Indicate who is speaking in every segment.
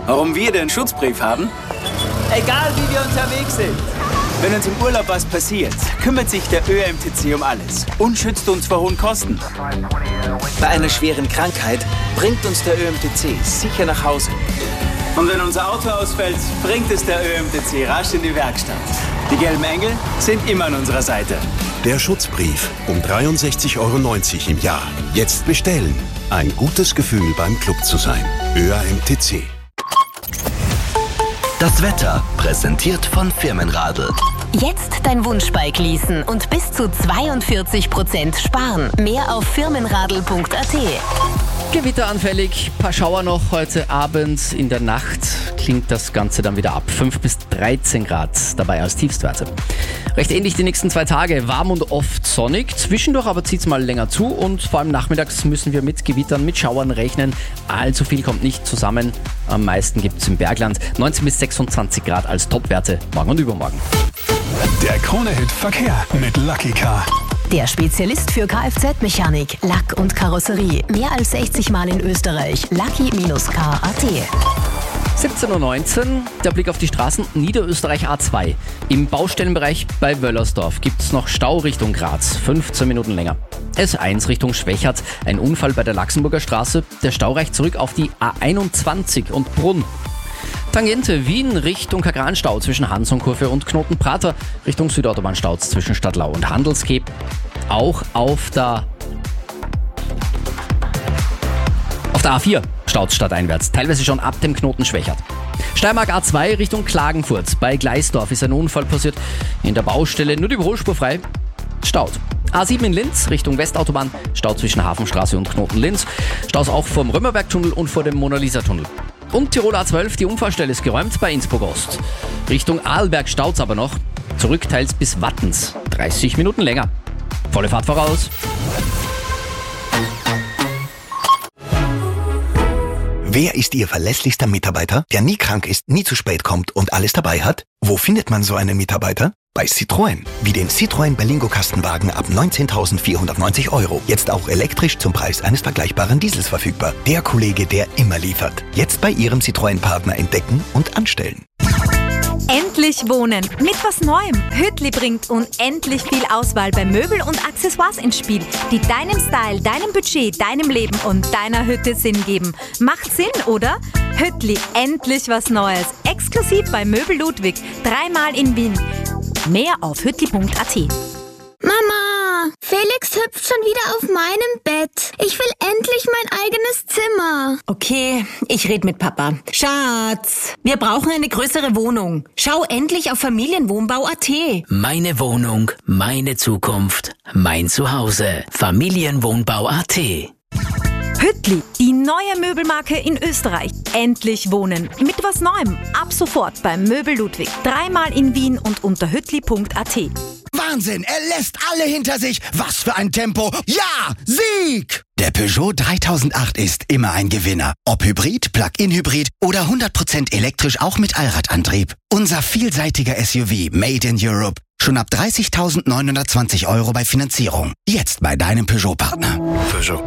Speaker 1: Warum wir den Schutzbrief haben? Egal wie wir unterwegs sind. Wenn uns im Urlaub was passiert, kümmert sich der ÖMTC um alles und schützt uns vor hohen Kosten. Bei einer schweren Krankheit bringt uns der ÖMTC sicher nach Hause. Und wenn unser Auto ausfällt, bringt es der ÖMTC rasch in die Werkstatt. Die gelben Engel sind immer an unserer Seite.
Speaker 2: Der Schutzbrief um 63,90 € im Jahr. Jetzt bestellen. Ein gutes Gefühl beim Club zu sein. ÖMTC.
Speaker 3: Das Wetter präsentiert von Firmenradl.
Speaker 4: Jetzt dein Wunschbike leasen und bis zu 42% sparen. Mehr auf firmenradl.at.
Speaker 5: Gewitteranfällig, paar Schauer noch heute Abend. In der Nacht klingt das Ganze dann wieder ab. 5 bis 13 Grad dabei als Tiefstwerte. Recht ähnlich die nächsten 2 Tage. Warm und oft sonnig. Zwischendurch aber zieht es mal länger zu. Und vor allem nachmittags müssen wir mit Gewittern, mit Schauern rechnen. Allzu viel kommt nicht zusammen. Am meisten gibt es im Bergland. 19 bis 26 Grad als Topwerte morgen und übermorgen.
Speaker 6: Der Krone-Hit Verkehr mit Lucky Car.
Speaker 4: Der Spezialist für Kfz-Mechanik, Lack und Karosserie. Mehr als 60 Mal in Österreich. Lucky-car.at.
Speaker 5: 17:19 Uhr, der Blick auf die Straßen. Niederösterreich A2. Im Baustellenbereich bei Wöllersdorf gibt es noch Stau Richtung Graz. 15 Minuten länger. S1 Richtung Schwächert. Ein Unfall bei der Laxenburger Straße. Der Stau reicht zurück auf die A21 und Brunn. Tangente Wien Richtung Kagranstau zwischen Hansonkurve und Knotenprater. Richtung Südautobahnstau zwischen Stadtlau und Handelskeep. Auch auf der A4 staut stadteinwärts, teilweise schon ab dem Knoten Schwächert. Steiermark A2 Richtung Klagenfurt. Bei Gleisdorf ist ein Unfall passiert. In der Baustelle nur die Überholspur frei. Staut. A7 in Linz Richtung Westautobahn. Stau zwischen Hafenstraße und Knoten Linz. Staus auch vor dem Römerbergtunnel und vor dem Mona-Lisa-Tunnel. Und Tirol A12, die Unfallstelle ist geräumt bei Innsbruck Ost. Richtung Arlberg staut's aber noch. Zurück teils bis Wattens. 30 Minuten länger. Volle Fahrt voraus.
Speaker 7: Wer ist Ihr verlässlichster Mitarbeiter, der nie krank ist, nie zu spät kommt und alles dabei hat? Wo findet man so einen Mitarbeiter? Bei Citroën. Wie den Citroën Berlingo Kastenwagen ab 19.490 €. Jetzt auch elektrisch zum Preis eines vergleichbaren Diesels verfügbar. Der Kollege, der immer liefert. Jetzt bei Ihrem Citroën-Partner entdecken und anstellen.
Speaker 8: Endlich wohnen mit was Neuem. Hüttli bringt unendlich viel Auswahl bei Möbel und Accessoires ins Spiel, die deinem Style, deinem Budget, deinem Leben und deiner Hütte Sinn geben. Macht Sinn, oder? Hüttli, endlich was Neues. Exklusiv bei Möbel Ludwig. 3-mal in Wien. Mehr auf hüttli.at.
Speaker 9: Mama, Felix hüpft schon wieder auf meinem Bett. Ich will endlich mein eigenes Zimmer.
Speaker 10: Okay, ich red mit Papa. Schatz, wir brauchen eine größere Wohnung. Schau endlich auf Familienwohnbau.at.
Speaker 3: Meine Wohnung, meine Zukunft, mein Zuhause. Familienwohnbau.at.
Speaker 8: Hüttli, die neue Möbelmarke in Österreich. Endlich wohnen mit was Neuem. Ab sofort beim Möbel Ludwig. 3-mal in Wien und unter hüttli.at.
Speaker 11: Wahnsinn, er lässt alle hinter sich. Was für ein Tempo. Ja, Sieg! Der Peugeot 3008 ist immer ein Gewinner. Ob Hybrid, Plug-in-Hybrid oder 100% elektrisch auch mit Allradantrieb. Unser vielseitiger SUV Made in Europe. Schon ab 30.920 € bei Finanzierung. Jetzt bei deinem Peugeot-Partner. Peugeot.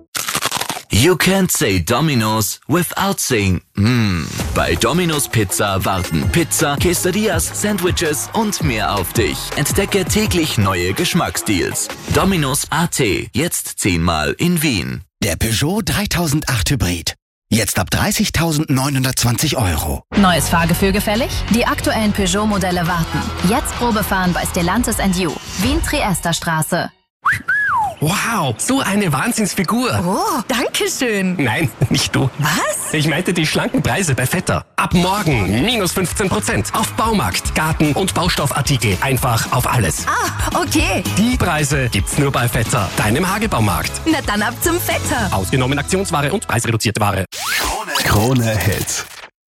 Speaker 3: You can't say Domino's without saying Bei Domino's Pizza warten Pizza, Quesadillas, Sandwiches und mehr auf dich. Entdecke täglich neue Geschmacksdeals. Domino's.at. Jetzt 10-mal in Wien.
Speaker 11: Der Peugeot 3008 Hybrid. Jetzt ab 30.920 €.
Speaker 12: Neues Fahrgefühl gefällig? Die aktuellen Peugeot-Modelle warten. Jetzt Probefahren bei Stellantis & You. Wien-Triester-Straße.
Speaker 13: Wow, so eine Wahnsinnsfigur.
Speaker 10: Oh, danke schön.
Speaker 13: Nein, nicht du.
Speaker 10: Was?
Speaker 13: Ich meinte die schlanken Preise bei Vetter. Ab morgen minus 15% auf Baumarkt, Garten- und Baustoffartikel. Einfach auf alles.
Speaker 10: Ah, okay.
Speaker 13: Die Preise gibt's nur bei Vetter, deinem Hagebaumarkt.
Speaker 10: Na dann ab zum Vetter.
Speaker 13: Ausgenommen Aktionsware und preisreduzierte Ware.
Speaker 6: Krone-Hit.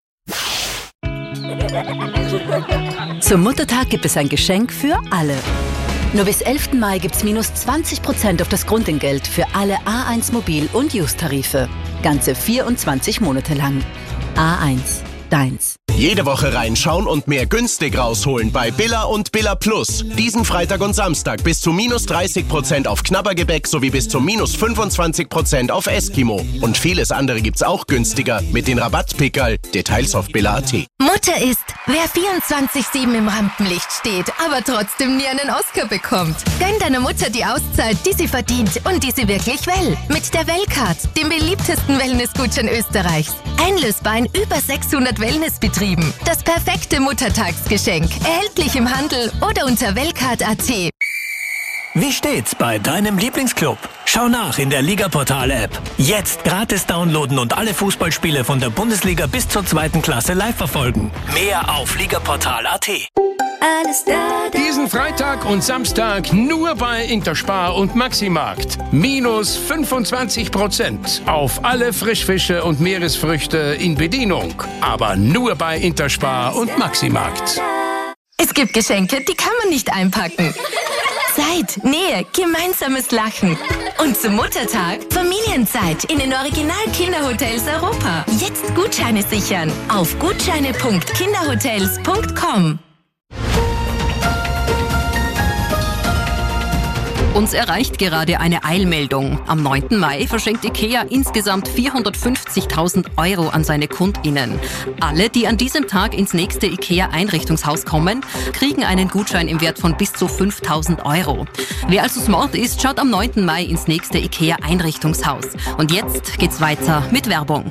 Speaker 4: Zum Muttertag gibt es ein Geschenk für alle. Nur bis 11. Mai gibt's minus 20% auf das Grundentgelt für alle A1 Mobil- und Use-Tarife. Ganze 24 Monate lang. A1, deins.
Speaker 14: Jede Woche reinschauen und mehr günstig rausholen bei Billa und Billa Plus. Diesen Freitag und Samstag bis zu minus 30% auf Knabbergebäck sowie bis zu minus 25% auf Eskimo. Und vieles andere gibt's auch günstiger mit den Rabattpickerl. Details auf billa.at.
Speaker 15: Mutter ist, wer 24/7 im Rampenlicht steht, aber trotzdem nie einen Oscar bekommt. Gönn deiner Mutter die Auszeit, die sie verdient und die sie wirklich will. Mit der Wellcard, dem beliebtesten Wellnessgutschein Österreichs. Einlösbar in über 600 Wellnessbetrieben. Das perfekte Muttertagsgeschenk. Erhältlich im Handel oder unter wellcard.at.
Speaker 16: Wie steht's bei deinem Lieblingsclub? Schau nach in der Liga-Portal-App. Jetzt gratis downloaden und alle Fußballspiele von der Bundesliga bis zur 2. Klasse live verfolgen. Mehr auf ligaportal.at.
Speaker 17: Diesen Freitag und Samstag nur bei Interspar und Maximarkt. Minus 25% auf alle Frischfische und Meeresfrüchte in Bedienung. Aber nur bei Interspar und Maximarkt.
Speaker 15: Es gibt Geschenke, die kann man nicht einpacken. Zeit, Nähe, gemeinsames Lachen. Und zum Muttertag Familienzeit in den Original-Kinderhotels Europa. Jetzt Gutscheine sichern auf gutscheine.kinderhotels.com.
Speaker 18: Uns erreicht gerade eine Eilmeldung. Am 9. Mai verschenkt IKEA insgesamt 450.000 € an seine KundInnen. Alle, die an diesem Tag ins nächste IKEA-Einrichtungshaus kommen, kriegen einen Gutschein im Wert von bis zu 5.000 €. Wer also smart ist, schaut am 9. Mai ins nächste IKEA-Einrichtungshaus. Und jetzt geht's weiter mit Werbung.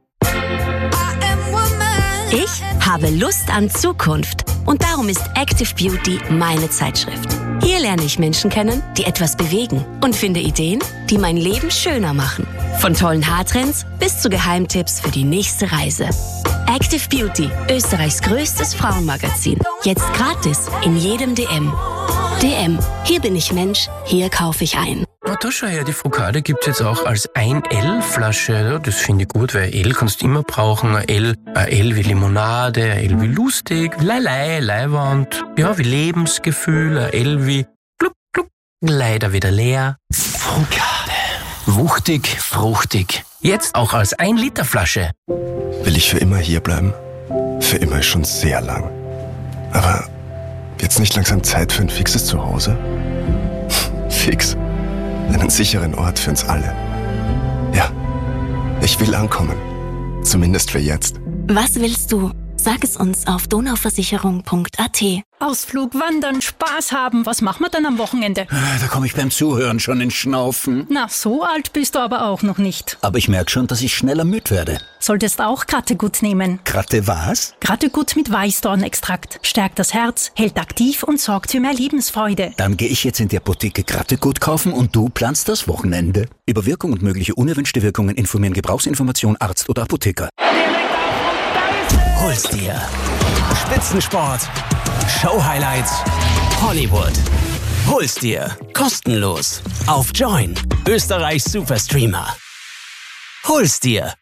Speaker 19: Ich habe Lust an Zukunft und darum ist Active Beauty meine Zeitschrift. Hier lerne ich Menschen kennen, die etwas bewegen und finde Ideen, die mein Leben schöner machen. Von tollen Haartrends bis zu Geheimtipps für die nächste Reise. Active Beauty, Österreichs größtes Frauenmagazin. Jetzt gratis in jedem DM. DM, hier bin ich Mensch, hier kaufe ich ein.
Speaker 20: Oh, da schau her, die Frukade gibt's jetzt auch als 1L-Flasche. Das finde ich gut, weil L kannst du immer brauchen. Ein L wie Limonade, ein L wie lustig, Leiwand, ja, wie Lebensgefühl, ein L wie gluck, gluck, leider wieder leer. Frukade. Wuchtig, fruchtig. Jetzt auch als 1-Liter-Flasche.
Speaker 21: Will ich für immer hier bleiben? Für immer ist schon sehr lang. Aber wird's nicht langsam Zeit für ein fixes Zuhause? Fix. Einen sicheren Ort für uns alle. Ja, ich will ankommen. Zumindest für jetzt.
Speaker 19: Was willst du? Sag es uns auf donauversicherung.at.
Speaker 22: Ausflug, Wandern, Spaß haben. Was machen wir dann am Wochenende?
Speaker 23: Da komme ich beim Zuhören schon ins Schnaufen.
Speaker 22: Na, so alt bist du aber auch noch nicht.
Speaker 23: Aber ich merke schon, dass ich schneller müde werde.
Speaker 22: Solltest auch Krattegut nehmen.
Speaker 23: Kratte was?
Speaker 22: Krattegut mit Weißdornextrakt. Stärkt das Herz, hält aktiv und sorgt für mehr Lebensfreude.
Speaker 23: Dann gehe ich jetzt in die Apotheke Krattegut kaufen und du planst das Wochenende. Über Wirkung und mögliche unerwünschte Wirkungen informieren Gebrauchsinformation Arzt oder Apotheker.
Speaker 24: Hol's dir. Spitzensport, Show-Highlights, Hollywood. Hol's dir. Kostenlos. Auf Join, Österreichs Superstreamer. Hol's dir.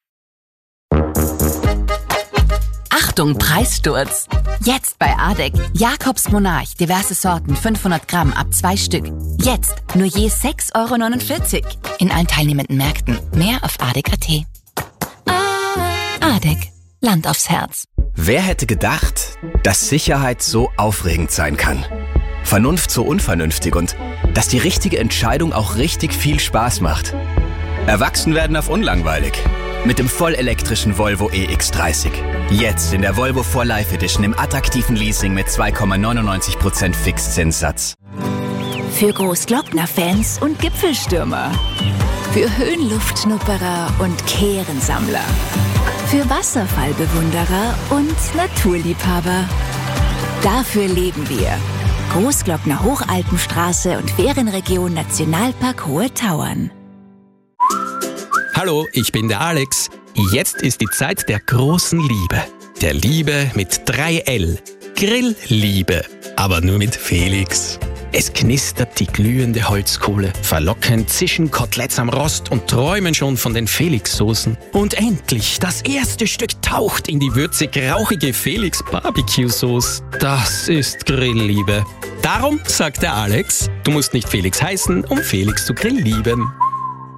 Speaker 25: Achtung, Preissturz. Jetzt bei ADEC. Jakobs Monarch, diverse Sorten, 500 Gramm ab 2 Stück. Jetzt nur je 6,49 € in allen teilnehmenden Märkten. Mehr auf ADEC.at. ADEC. Land aufs Herz.
Speaker 26: Wer hätte gedacht, dass Sicherheit so aufregend sein kann? Vernunft so unvernünftig und dass die richtige Entscheidung auch richtig viel Spaß macht. Erwachsen werden auf unlangweilig. Mit dem vollelektrischen Volvo EX30. Jetzt in der Volvo 4 Life Edition im attraktiven Leasing mit 2,99% Fixzinssatz.
Speaker 4: Für Großglockner-Fans und Gipfelstürmer. Für Höhenluftschnupperer und Kehrensammler. Für Wasserfallbewunderer und Naturliebhaber. Dafür leben wir. Großglockner Hochalpenstraße und Ferienregion Nationalpark Hohe Tauern.
Speaker 13: Hallo, ich bin der Alex. Jetzt ist die Zeit der großen Liebe. Der Liebe mit 3L. Grillliebe. Aber nur mit Felix. Es knistert die glühende Holzkohle. Verlockend zischen Koteletts am Rost und träumen schon von den Felix-Soßen. Und endlich, das erste Stück taucht in die würzig-rauchige Felix-Barbecue-Sauce. Das ist Grillliebe. Darum sagt der Alex, du musst nicht Felix heißen, um Felix zu grilllieben.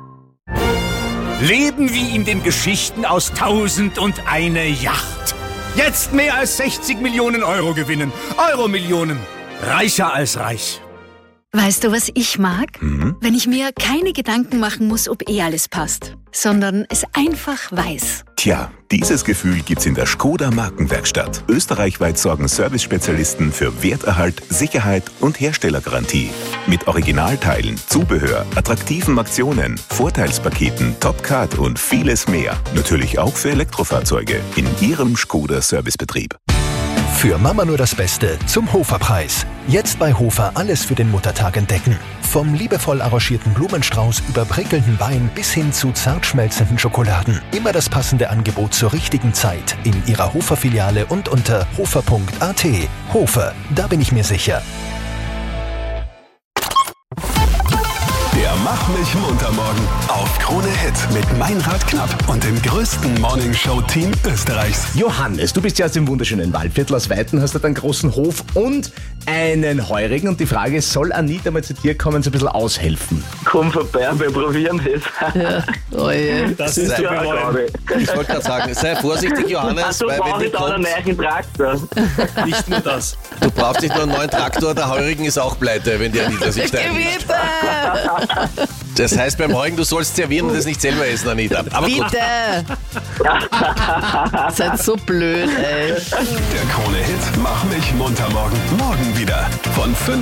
Speaker 27: Leben wie in den Geschichten aus 1001 Yacht.
Speaker 1: Jetzt mehr als 60 Millionen Euro gewinnen. Euro-Millionen. Reicher als reich.
Speaker 2: Weißt du, was ich mag? Wenn ich mir keine Gedanken machen muss, ob alles passt, sondern es einfach weiß.
Speaker 5: Tja, dieses Gefühl gibt's in der Škoda Markenwerkstatt. Österreichweit sorgen Service-Spezialisten für Werterhalt, Sicherheit und Herstellergarantie. Mit Originalteilen, Zubehör, attraktiven Aktionen, Vorteilspaketen, Top-Card und vieles mehr. Natürlich auch für Elektrofahrzeuge in Ihrem Škoda-Servicebetrieb.
Speaker 7: Für Mama nur das Beste zum Hofer-Preis. Jetzt bei Hofer alles für den Muttertag entdecken. Vom liebevoll arrangierten Blumenstrauß über prickelnden Wein bis hin zu zart schmelzenden Schokoladen. Immer das passende Angebot zur richtigen Zeit in Ihrer Hofer-Filiale und unter hofer.at. Hofer, da bin ich mir sicher.
Speaker 6: Der Mach mich munter morgen auf Krone Hit mit Meinrad Knapp und dem größten Morningshow-Team Österreichs.
Speaker 8: Johannes, du bist ja aus dem wunderschönen Waldviertel aus Weiten, hast dort einen großen Hof und einen Heurigen. Und die Frage ist, soll Anita mal zu dir kommen, so ein bisschen aushelfen?
Speaker 9: Komm vorbei, wir probieren das.
Speaker 8: Ja.
Speaker 9: Oh je.
Speaker 8: Das ist
Speaker 9: ja, glaube ich.
Speaker 27: Ich wollte gerade sagen, sei vorsichtig, Johannes.
Speaker 9: Ach, du brauchst nicht einen neuen Traktor.
Speaker 27: Nicht nur das. Du brauchst nicht nur einen neuen Traktor, der Heurigen ist auch pleite, wenn die Anita sich da einmischt. Das heißt beim Heurigen, du sollst servieren und das nicht selber essen, Anita. Aber
Speaker 28: bitte! Seid so blöd, ey.
Speaker 6: Der Krone Hit Mach mich munter morgen. Morgen wieder von 5